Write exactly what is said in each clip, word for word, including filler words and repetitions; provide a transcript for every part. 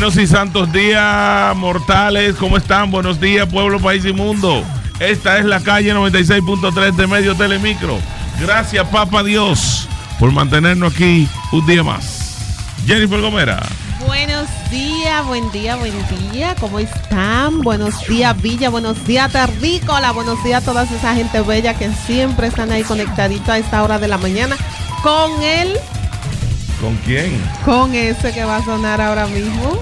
Buenos y santos días, mortales. ¿Cómo están? Buenos días, pueblo, país y mundo. Esta es la calle noventa y seis punto tres de Medio Telemicro. Gracias, Papa Dios, por mantenernos aquí un día más. Jennifer Gomera. Buenos días, buen día, buen día. ¿Cómo están? Buenos días, Villa. Buenos días, Terrícola. Buenos días a toda esa gente bella que siempre están ahí conectaditos a esta hora de la mañana con él. ¿Con quién? Con ese que va a sonar ahora mismo.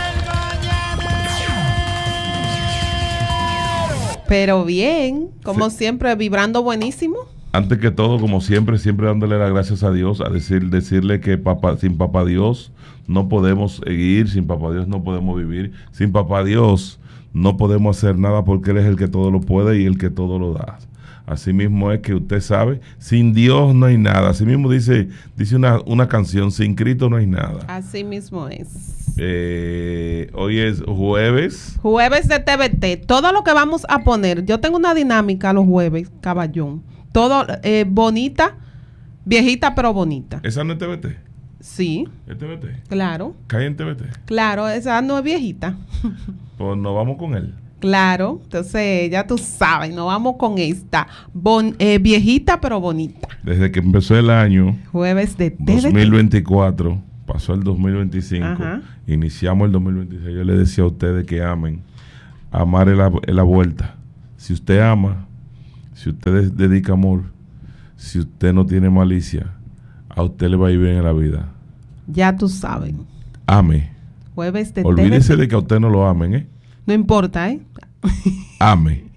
Pero bien, como sí. Siempre, vibrando buenísimo. Antes que todo, como siempre, siempre dándole las gracias a Dios, a decir, decirle que papá, sin Papá Dios no podemos seguir, sin Papá Dios no podemos vivir, sin Papá Dios no podemos hacer nada porque Él es el que todo lo puede y el que todo lo da. Así mismo es que usted sabe, sin Dios no hay nada. Así mismo dice, dice una, una canción, sin Cristo no hay nada. Así mismo es. Eh, hoy es jueves. Jueves de T V T. Todo lo que vamos a poner, yo tengo una dinámica los jueves, caballón. Todo eh, bonita, viejita pero bonita. ¿Esa no es T V T? Sí. ¿Es T V T? Claro. ¿Cae en T V T? Claro, esa no es viejita. Pues nos vamos con él. Claro, entonces ya tú sabes, nos vamos con esta bon, eh, viejita pero bonita. Desde que empezó el año jueves de T V T dos mil veinticuatro, pasó el dos mil veinticinco, ajá, iniciamos el dos mil veintiséis. Yo le decía a ustedes que amen. Amar es la, es la vuelta. Si usted ama, si usted dedica amor, si usted no tiene malicia, a usted le va a ir bien en la vida. Ya tú sabes. Ame. Jueves de Olvídese T V T. de que a usted no lo amen, ¿eh? No importa, ¿eh? Ame.